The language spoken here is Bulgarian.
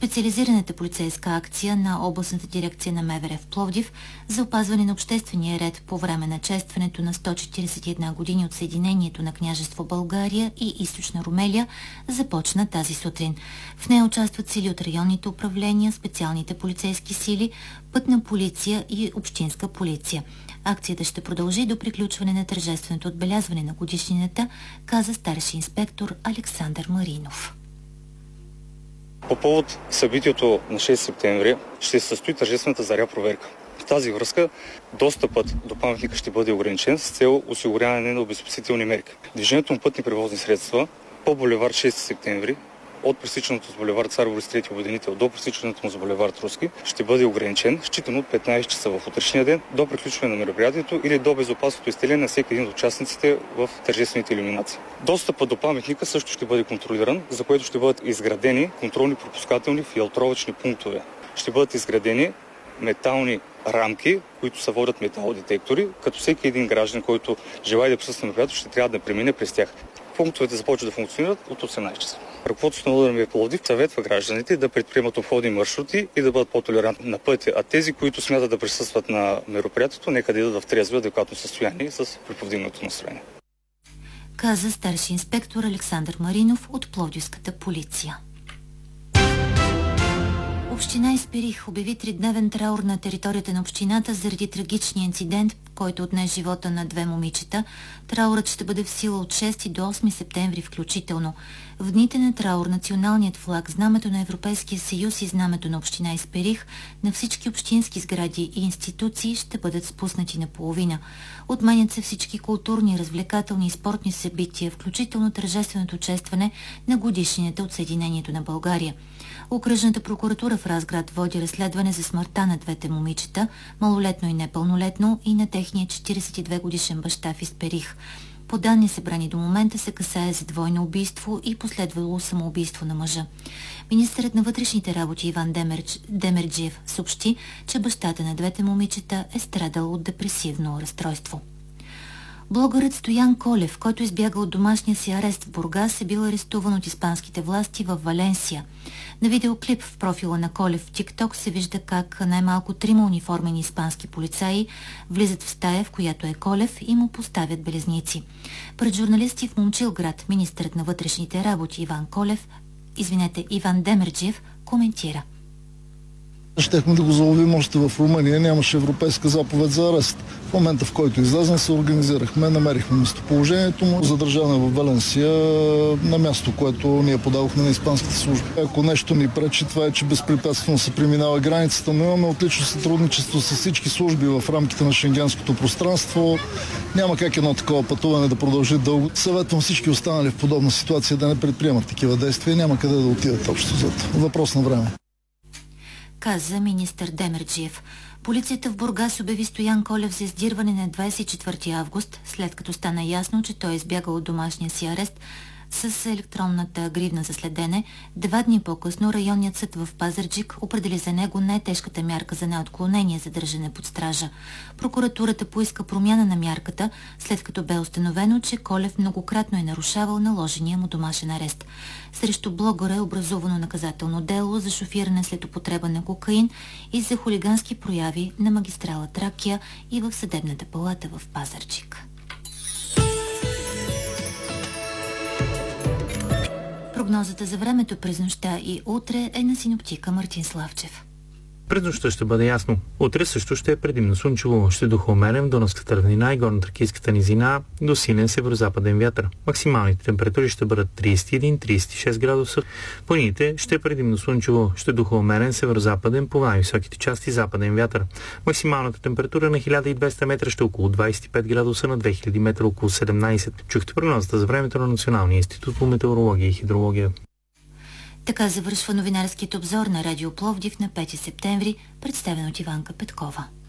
специализираната полицейска акция на областната дирекция на МВР в Пловдив за опазване на обществения ред по време на честването на 141 години от съединението на княжество България и Източна Румелия започна тази сутрин. В нея участват сили от районните управления, специалните полицейски сили, пътна полиция и общинска полиция. Акцията ще продължи до приключване на тържественото отбелязване на годишнината, каза старши инспектор Александър Маринов. По повод събитието на 6 септември ще се състои тържествената заря проверка. В тази връзка достъпът до паметника ще бъде ограничен с цел осигуряване на обезопасителни мерки. Движението на пътни превозни средства по булевард 6 септември от пресичането с булевард Цар Борис III Обединител до пресичането му с булевард Руски ще бъде ограничен, считано от 15 часа в утрешния ден до приключване на мероприятието или до безопасното изтегляне на всеки един от участниците в тържествените илюминации. Достъпът до паметника също ще бъде контролиран, за което ще бъдат изградени контролни пропускателни филтровъчни пунктове. Ще бъдат изградени метални рамки, които се водят металодетектори, като всеки един граждан, който желае да присъства на мероприятието, ще трябва да премине през тях. Пунктовете започват да функционират от 18 часа. Ръководството на УДМВ Пловдив съветва гражданите да предприемат обходни маршрути и да бъдат по-толерантни на пътя, а тези, които смятат да присъстват на мероприятието, нека да идат в трезво и адекватно състояние с приповдигнато настроение. Каза старши инспектор Александър Маринов от Пловдивската полиция. Община Исперих обяви 3-дневен траур на територията на общината заради трагичния инцидент, който отне живота на 2 момичета. Траурът ще бъде в сила от 6 до 8 септември включително. В дните на траур националният флаг, знамето на Европейския съюз и знамето на община Исперих на всички общински сгради и институции ще бъдат спуснати наполовина. Отменят се всички културни, развлекателни и спортни събития, включително тържественото честване на годишнината от Съединението на България. Окръжната прокуратура в Разград води разследване за смъртта на 2 момичета, малолетно и непълнолетно, и на техния 42 годишен баща в Исперих. По данни събрани до момента се касае за двойно убийство и последвало самоубийство на мъжа. Министърът на вътрешните работи Иван Демерджиев съобщи, че бащата на 2 момичета е страдал от депресивно разстройство. Блогърът Стоян Колев, който избяга от домашния си арест в Бургас, е бил арестуван от испанските власти в Валенсия. На видеоклип в профила на Колев в TikTok се вижда как най-малко 3 униформени испански полицаи влизат в стая, в която е Колев, и му поставят белезници. Пред журналисти в Момчилград министърът на вътрешните работи Иван Демерджиев коментира. Щехме да го заловим още в Румъния, нямаше европейска заповед за арест. В момента, в който излезна, се организирахме, намерихме местоположението му, задържане в Валенсия на място, което ние подавахме на испанските служби. Ако нещо ни пречи, това е, че безпрепятствено се преминава границата, но имаме отлично сътрудничество с всички служби в рамките на шенгенското пространство. Няма как едно такова пътуване да продължи дълго. Съветвам всички останали в подобна ситуация да не предприемат такива действия, няма къде да отидат общо зато. Въпрос на време. Каза министър Демерджиев. Полицията в Бургас обяви Стоян Колев за издирване на 24 август, след като стана ясно, че той е избягал от домашния си арест с електронната гривна за следене. 2 дни по-късно районният съд в Пазарджик определи за него най-тежката мярка за неотклонение за държане под стража. Прокуратурата поиска промяна на мярката, след като бе установено, че Колев многократно е нарушавал наложения му домашен арест. Срещу блогъра е образувано наказателно дело за шофиране след употреба на кокаин и за хулигански прояви на магистрала Тракия и в съдебната палата в Пазарджик. Прогнозата за времето през нощта и утре е на синоптика Мартин Славчев. През нощта ще бъде ясно. Утре също ще е предимно слънчево. Ще духа умерен в Дунавската равнина и горно-тракийската низина до силен северо-западен вятър. Максималните температури ще бъдат 31-36 градуса. По нините ще е предимно слънчево. Ще духа умерен северо-западен по най-високите части западен вятър. Максималната температура на 1200 метра ще е около 25 градуса, на 2000 метра около 17. Чухте прогнозата за времето на Националния институт по метеорология и хидрология. Така завършва новинарският обзор на Радио Пловдив на 5 септември, представен от Иванка Петкова.